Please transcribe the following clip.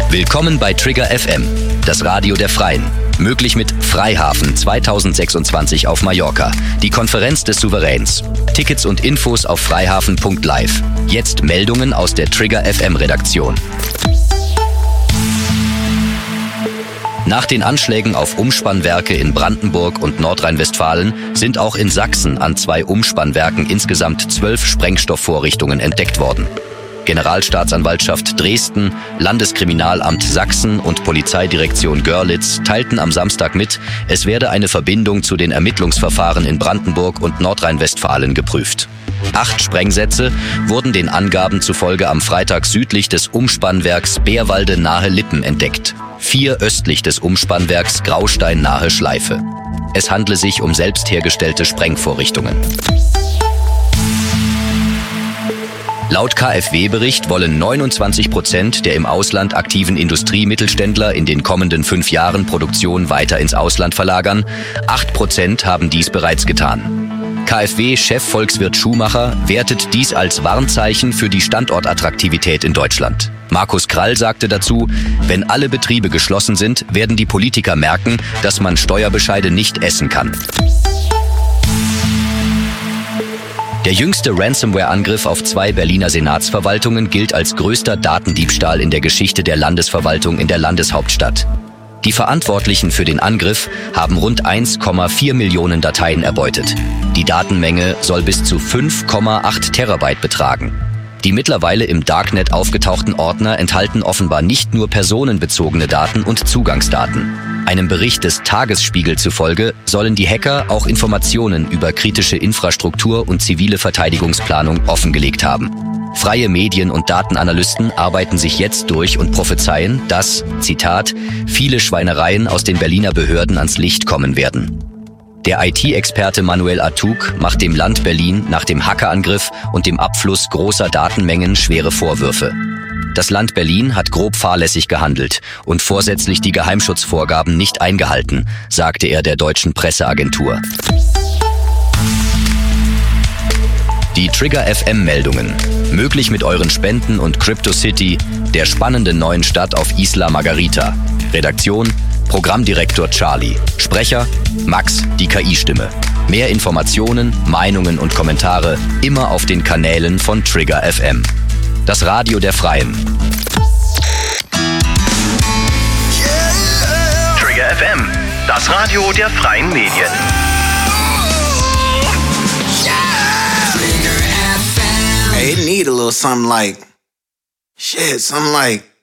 Willkommen bei Trigger FM, das Radio der Freien. Möglich mit Freihafen 2026 auf Mallorca, die Konferenz des Souveräns. Tickets und Infos auf freihafen.live. Jetzt Meldungen aus der Trigger FM Redaktion. Nach den Anschlägen auf Umspannwerke in Brandenburg und Nordrhein-Westfalen sind auch in Sachsen an 2 Umspannwerken insgesamt 12 Sprengstoffvorrichtungen entdeckt worden. Generalstaatsanwaltschaft Dresden, Landeskriminalamt Sachsen und Polizeidirektion Görlitz teilten am Samstag mit, es werde eine Verbindung zu den Ermittlungsverfahren in Brandenburg und Nordrhein-Westfalen geprüft. 8 Sprengsätze wurden den Angaben zufolge am Freitag südlich des Umspannwerks Bärwalde nahe Lippen entdeckt. 4 östlich des Umspannwerks Graustein nahe Schleife. Es handle sich um selbst hergestellte Sprengvorrichtungen. Laut KfW-Bericht wollen 29% der im Ausland aktiven Industriemittelständler in den kommenden 5 Jahren Produktion weiter ins Ausland verlagern. 8% haben dies bereits getan. KfW-Chef Volkswirt Schumacher wertet dies als Warnzeichen für die Standortattraktivität in Deutschland. Markus Krall sagte dazu, wenn alle Betriebe geschlossen sind, werden die Politiker merken, dass man Steuerbescheide nicht essen kann. Der jüngste Ransomware-Angriff auf 2 Berliner Senatsverwaltungen gilt als größter Datendiebstahl in der Geschichte der Landesverwaltung in der Landeshauptstadt. Die Verantwortlichen für den Angriff haben rund 1,4 Millionen Dateien erbeutet. Die Datenmenge soll bis zu 5,8 Terabyte betragen. Die mittlerweile im Darknet aufgetauchten Ordner enthalten offenbar nicht nur personenbezogene Daten und Zugangsdaten. Einem Bericht des Tagesspiegel zufolge sollen die Hacker auch Informationen über kritische Infrastruktur und zivile Verteidigungsplanung offengelegt haben. Freie Medien und Datenanalysten arbeiten sich jetzt durch und prophezeien, dass, Zitat, viele Schweinereien aus den Berliner Behörden ans Licht kommen werden. Der IT-Experte Manuel Atug macht dem Land Berlin nach dem Hackerangriff und dem Abfluss großer Datenmengen schwere Vorwürfe. Das Land Berlin hat grob fahrlässig gehandelt und vorsätzlich die Geheimschutzvorgaben nicht eingehalten, sagte er der deutschen Presseagentur. Die Trigger FM-Meldungen. Möglich mit euren Spenden und CryptoCity, der spannenden neuen Stadt auf Isla Margarita. Redaktion: Programmdirektor Charlie. Sprecher: Max, die KI-Stimme. Mehr Informationen, Meinungen und Kommentare immer auf den Kanälen von Trigger FM. Das Radio der Freien. Trigger FM, das Radio der Freien Medien. Hey, it need a little something like